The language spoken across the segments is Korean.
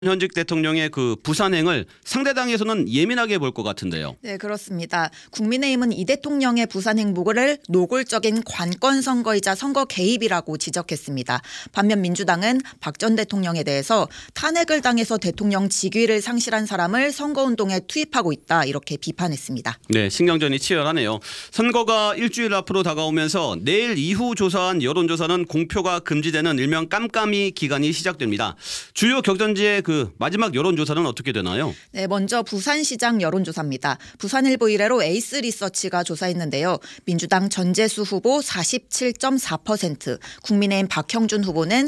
현직 대통령의 그 부산행을 상대당에서는 예민하게 볼 것 같은데요. 네, 그렇습니다. 국민의힘은 이 대통령의 부산 행보를 노골적인 관권 선거이자 선거 개입이라고 지적했습니다. 반면 민주당은 박 전 대통령에 대해서 탄핵을 당해서 대통령 직위를 상실한 사람을 선거운동에 투입하고 있다 이렇게 비판했습니다. 네, 신경전이 치열하네요. 선거가 일주일 앞으로 다가오면서 내일 이후 조사한 여론조사는 공표가 금지되는 일명 깜깜이 기간이 시작됩니다. 주요 격전지의 그 마지막 여론조사는 어떻게 되나요? 네, 먼저 부산시장 여론조사입니다. 부산일보 이래로 에이스 리서치가 조사했는데요. 민주당 전재수 후보 47.4%, 국민의힘 박형준 후보는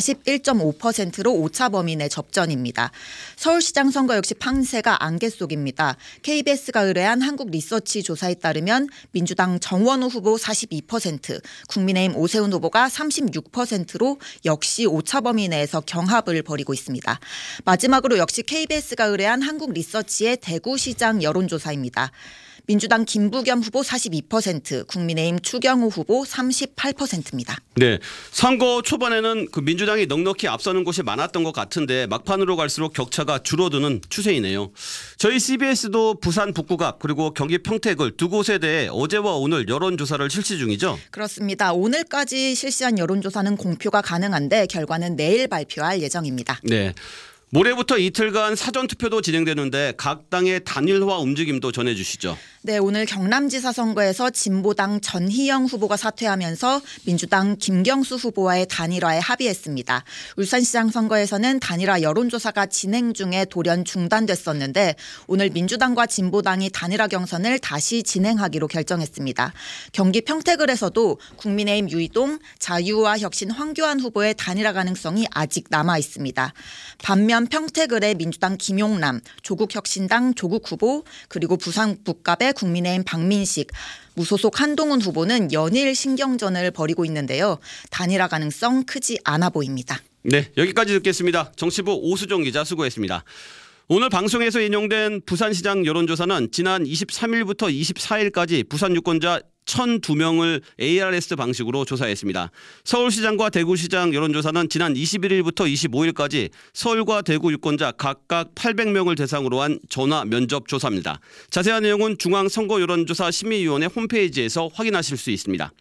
41.5%로 오차 범위 내 접전입니다. 서울시장 선거 역시 판세가 안개 속입니다. KBS가 의뢰한 한국 리서치 조사에 따르면 민주당 정원우 후보 42%, 국민의힘 오세훈 후보가 36%로 역시 오차 범위 내에서 경합을 벌이고 있습니다. 마지막으로 역시 KBS가 의뢰한 한국 리서치의 대구시장 여론조사입니다. 민주당 김부겸 후보 42%, 국민의힘 추경호 후보 38%입니다. 네, 선거 초반에는 그 민주당이 넉넉히 앞서는 곳이 많았던 것 같은데 막판으로 갈수록 격차가 줄어드는 추세이네요. 저희 CBS도 부산 북구갑 그리고 경기 평택을 두 곳에 대해 어제와 오늘 여론조사를 실시 중이죠. 그렇습니다. 오늘까지 실시한 여론조사는 공표가 가능한데 결과는 내일 발표할 예정입니다. 네. 모레부터 이틀간 사전투표도 진행되는데 각 당의 단일화 움직임도 전해주시죠. 네, 오늘 경남지사 선거에서 진보당 전희영 후보가 사퇴하면서 민주당 김경수 후보와의 단일화에 합의했습니다. 울산시장 선거에서는 단일화 여론조사가 진행 중에 돌연 중단됐었는데 오늘 민주당과 진보당이 단일화 경선을 다시 진행하기로 결정했습니다. 경기 평택을에서도 국민의힘 유이동, 자유와 혁신 황교안 후보의 단일화 가능성이 아직 남아 있습니다. 반면 평택을의 민주당 김용남, 조국혁신당 조국 후보, 그리고 부산 북갑의 국민의힘 박민식, 무소속 한동훈 후보는 연일 신경전을 벌이고 있는데요. 단일화 가능성 크지 않아 보입니다. 네, 여기까지 듣겠습니다. 정치부 오수정 기자 수고했습니다. 오늘 방송에서 인용된 부산시장 여론조사는 지난 23일부터 24일까지 부산 유권자 1,002명을 ARS 방식으로 조사했습니다. 서울시장과 대구시장 여론조사는 지난 21일부터 25일까지 서울과 대구 유권자 각각 800명을 대상으로 한 전화 면접 조사입니다. 자세한 내용은 중앙선거여론조사 심의위원회 홈페이지에서 확인하실 수 있습니다.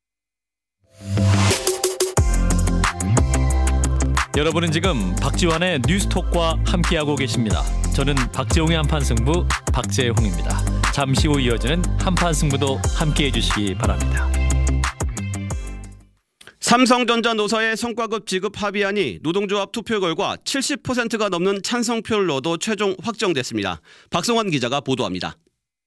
여러분은 지금 박지환의 뉴스톡과 함께하고 계십니다. 저는 박재홍의 한판승부 박재홍입니다. 잠시 후 이어지는 한판승부도 함께해 주시기 바랍니다. 삼성전자 노사의 성과급 지급 합의안이 노동조합 투표 결과 70%가 넘는 찬성표를 얻어 최종 확정됐습니다. 박성환 기자가 보도합니다.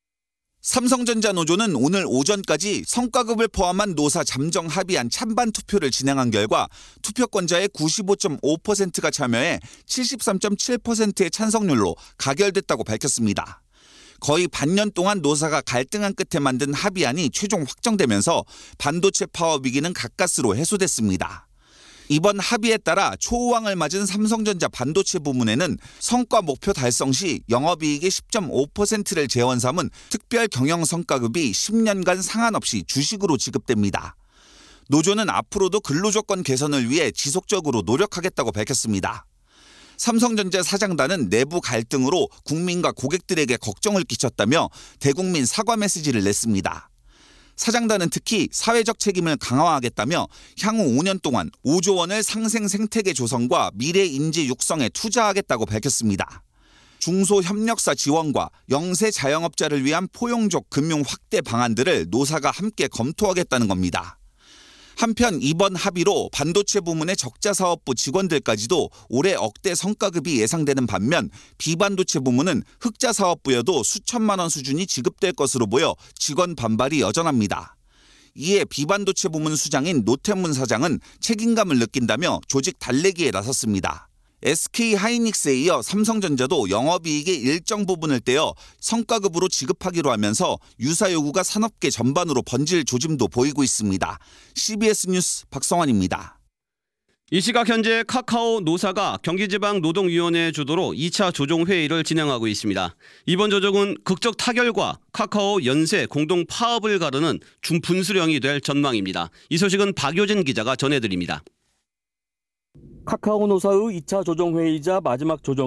삼성전자 노조는 오늘 오전까지 성과급을 포함한 노사 잠정 합의안 찬반 투표를 진행한 결과 투표권자의 95.5%가 참여해 73.7%의 찬성률로 가결됐다고 밝혔습니다. 거의 반년 동안 노사가 갈등한 끝에 만든 합의안이 최종 확정되면서 반도체 파업 위기는 가까스로 해소됐습니다. 이번 합의에 따라 초호황을 맞은 삼성전자 반도체 부문에는 성과 목표 달성 시 영업이익의 10.5%를 재원 삼은 특별 경영 성과급이 10년간 상한 없이 주식으로 지급됩니다. 노조는 앞으로도 근로조건 개선을 위해 지속적으로 노력하겠다고 밝혔습니다. 삼성전자 사장단은 내부 갈등으로 국민과 고객들에게 걱정을 끼쳤다며 대국민 사과 메시지를 냈습니다. 사장단은 특히 사회적 책임을 강화하겠다며 향후 5년 동안 5조 원을 상생 생태계 조성과 미래 인재 육성에 투자하겠다고 밝혔습니다. 중소협력사 지원과 영세 자영업자를 위한 포용적 금융 확대 방안들을 노사가 함께 검토하겠다는 겁니다. 한편 이번 합의로 반도체 부문의 적자사업부 직원들까지도 올해 억대 성과급이 예상되는 반면 비반도체 부문은 흑자사업부여도 수천만 원 수준이 지급될 것으로 보여 직원 반발이 여전합니다. 이에 비반도체 부문 수장인 노태문 사장은 책임감을 느낀다며 조직 달래기에 나섰습니다. SK하이닉스에 이어 삼성전자도 영업이익의 일정 부분을 떼어 성과급으로 지급하기로 하면서 유사 요구가 산업계 전반으로 번질 조짐도 보이고 있습니다. CBS 뉴스 박성환입니다. 이 시각 현재 카카오 노사가 경기지방노동위원회 주도로 2차 조정회의를 진행하고 있습니다. 이번 조정은 극적 타결과 카카오 연쇄 공동 파업을 가르는 중분수령이 될 전망입니다. 이 소식은 박효진 기자가 전해드립니다. 카카오 노사의 2차 조정회의이자 마지막 조정